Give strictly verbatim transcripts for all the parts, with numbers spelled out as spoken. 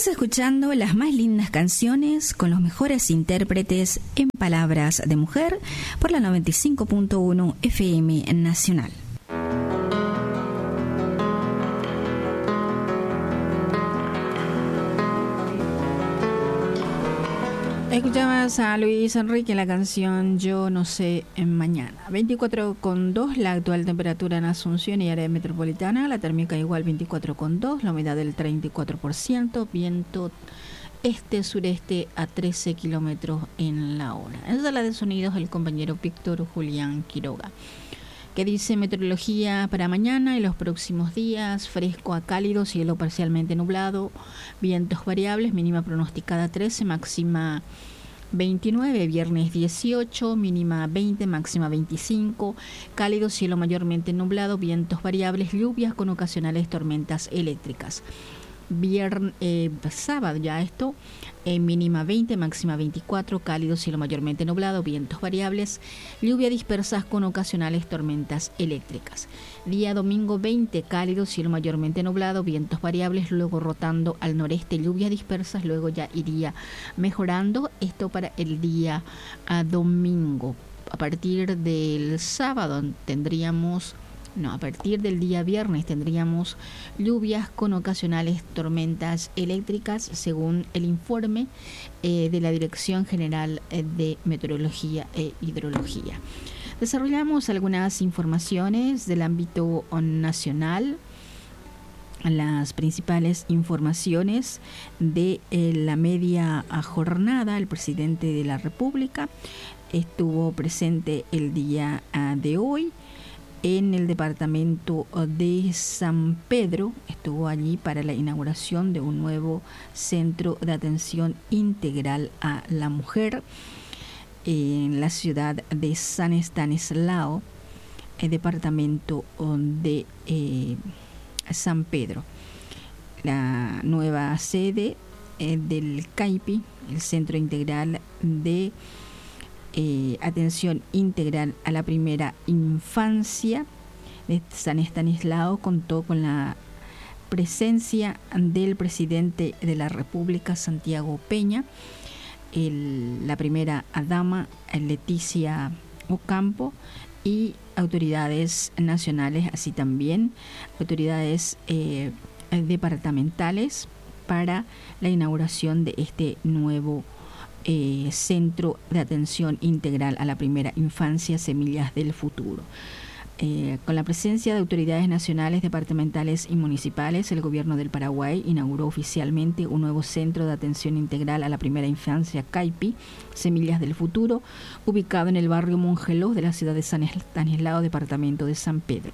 Estás escuchando las más lindas canciones con los mejores intérpretes en palabras de mujer por la noventa y cinco punto uno F M Nacional. Escuchabas a Luis Enrique en la canción Yo no sé en mañana. veinticuatro coma dos la actual temperatura en Asunción y área metropolitana. La térmica igual veinticuatro coma dos, la humedad del treinta y cuatro por ciento, viento este-sureste a trece kilómetros en la hora. En sala de sonidos el compañero Víctor Julián Quiroga. Que dice meteorología para mañana y los próximos días: fresco a cálido, cielo parcialmente nublado, vientos variables, mínima pronosticada trece, máxima veintinueve, viernes dieciocho, mínima veinte, máxima veinticinco, cálido, cielo mayormente nublado, vientos variables, lluvias con ocasionales tormentas eléctricas. Viernes, eh, sábado ya esto, eh, mínima veinte, máxima veinticuatro, cálido, cielo mayormente nublado, vientos variables, lluvia dispersas con ocasionales tormentas eléctricas. Día domingo veinte, cálido, cielo mayormente nublado, vientos variables, luego rotando al noreste, lluvias dispersas, luego ya iría mejorando. Esto para el día a domingo. A partir del sábado tendríamos... No, a partir del día viernes tendríamos lluvias con ocasionales tormentas eléctricas, según el informe eh, de la Dirección General de Meteorología e Hidrología. Desarrollamos algunas informaciones del ámbito nacional. Las principales informaciones de eh, la media jornada. El presidente de la República estuvo presente el día uh, de hoy en el departamento de San Pedro. Estuvo allí para la inauguración de un nuevo centro de atención integral a la mujer en la ciudad de San Estanislao, el departamento de eh, San Pedro. La nueva sede eh, del CAIPI, el Centro Integral de Eh, atención integral a la primera infancia de San Estanislao, contó con la presencia del presidente de la República, Santiago Peña, el, la primera dama, Leticia Ocampo, y autoridades nacionales, así también autoridades eh, departamentales, para la inauguración de este nuevo Eh, Centro de Atención Integral a la Primera Infancia, Semillas del Futuro. Eh, con la presencia de autoridades nacionales, departamentales y municipales, el gobierno del Paraguay inauguró oficialmente un nuevo Centro de Atención Integral a la Primera Infancia, CAIPI, Semillas del Futuro, ubicado en el barrio Mongelós de la ciudad de San Estanislao, departamento de San Pedro.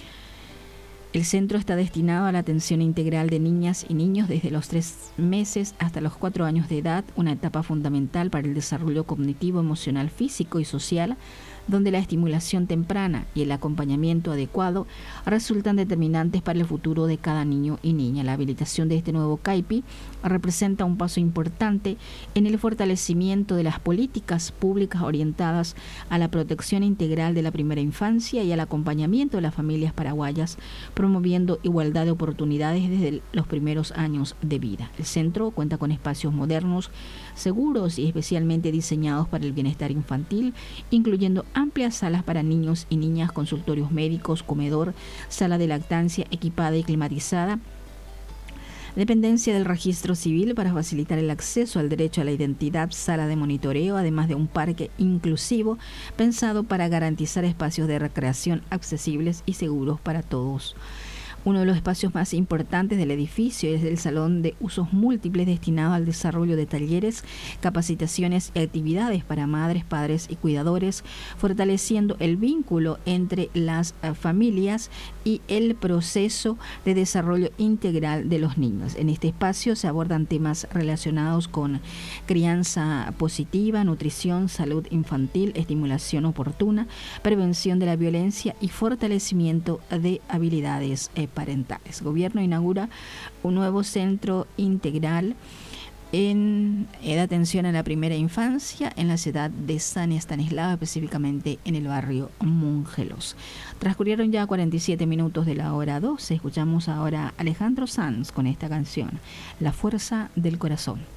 El centro está destinado a la atención integral de niñas y niños desde los tres meses hasta los cuatro años de edad, una etapa fundamental para el desarrollo cognitivo, emocional, físico y social, donde la estimulación temprana y el acompañamiento adecuado resultan determinantes para el futuro de cada niño y niña. La habilitación de este nuevo CAIPI representa un paso importante en el fortalecimiento de las políticas públicas orientadas a la protección integral de la primera infancia y al acompañamiento de las familias paraguayas, promoviendo igualdad de oportunidades desde los primeros años de vida. El centro cuenta con espacios modernos, seguros y especialmente diseñados para el bienestar infantil, incluyendo amplias salas para niños y niñas, consultorios médicos, comedor, sala de lactancia equipada y climatizada, dependencia del registro civil para facilitar el acceso al derecho a la identidad, sala de monitoreo, además de un parque inclusivo pensado para garantizar espacios de recreación accesibles y seguros para todos. Uno de los espacios más importantes del edificio es el salón de usos múltiples destinado al desarrollo de talleres, capacitaciones y actividades para madres, padres y cuidadores, fortaleciendo el vínculo entre las uh, familias y el proceso de desarrollo integral de los niños. En este espacio se abordan temas relacionados con crianza positiva, nutrición, salud infantil, estimulación oportuna, prevención de la violencia y fortalecimiento de habilidades eh, parentales. El gobierno inaugura un nuevo centro integral en eh, de atención a la primera infancia en la ciudad de San Estanislao, específicamente en el barrio Mongelos. Transcurrieron ya cuarenta y siete minutos de la hora doce. Escuchamos ahora a Alejandro Sanz con esta canción, La fuerza del corazón.